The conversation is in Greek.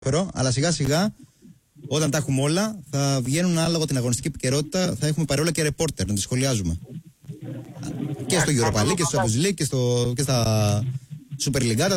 αλλά σιγά σιγά όταν τα έχουμε όλα θα βγαίνουν ανάλογα την αγωνιστική επικαιρότητα, θα έχουμε παρόλα και ρεπόρτερ να τη σχολιάζουμε. Και στο Europa League και στο Champions League και στα Super League.